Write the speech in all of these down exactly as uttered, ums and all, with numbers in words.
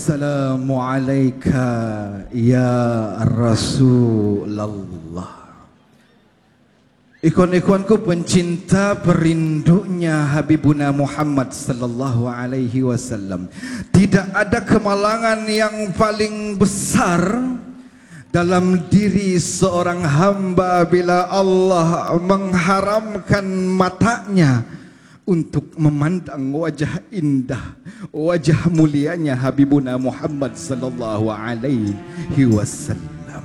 Assalamu alayka ya Rasulullah. Ikhwan-ikhwanku pencinta perindunya Habibuna Muhammad sallallahu alaihi wasallam, tidak ada kemalangan yang paling besar dalam diri seorang hamba bila Allah mengharamkan matanya untuk memandang wajah indah, wajah mulianya Habibuna Muhammad sallallahu alaihi wasallam.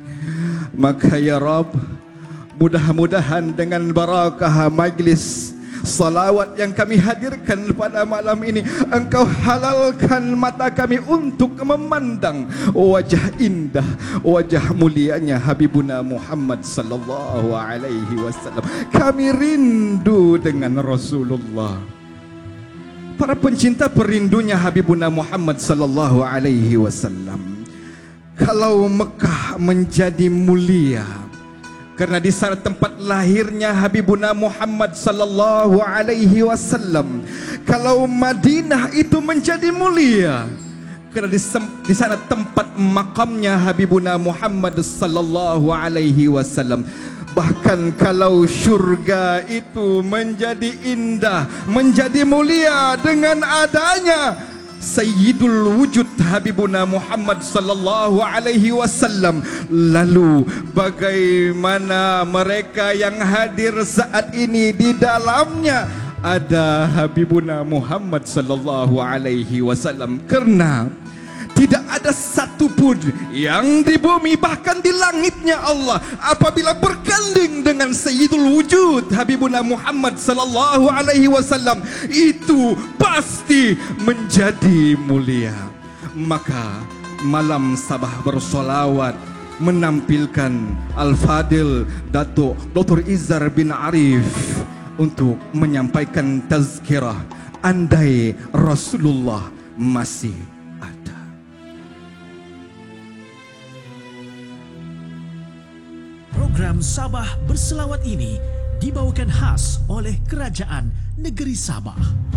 Maka ya Rabb, mudah-mudahan dengan barakah majlis salawat yang kami hadirkan pada malam ini, Engkau halalkan mata kami untuk memandang wajah indah, wajah mulianya Habibuna Muhammad sallallahu alaihi wasallam. Kami rindu dengan Rasulullah. Para pencinta perindunya Habibuna Muhammad sallallahu alaihi wasallam, kalau Mekah menjadi mulia karena di sana tempat lahirnya Habibuna Muhammad sallallahu alaihi wasallam, kalau Madinah itu menjadi mulia karena di, di sana tempat makamnya Habibuna Muhammad sallallahu alaihi wasallam, bahkan kalau syurga itu menjadi indah, menjadi mulia dengan adanya Sayyidul Wujud Habibuna Muhammad sallallahu alaihi wasallam, lalu bagaimana mereka yang hadir saat ini di dalamnya ada Habibuna Muhammad sallallahu alaihi wasallam? Karena tidak ada satu pun yang di bumi bahkan di langitnya Allah apabila berganding dengan Sayyidul Wujud Habibuna Muhammad sallallahu alaihi wasallam itu pasti menjadi mulia. Maka malam Sabah bersolawat menampilkan Al-Fadil Datuk Doktor Izzar bin Arif untuk menyampaikan tazkirah andai Rasulullah masih ada. Program Sabah Berselawat ini dibawakan khas oleh Kerajaan Negeri Sabah.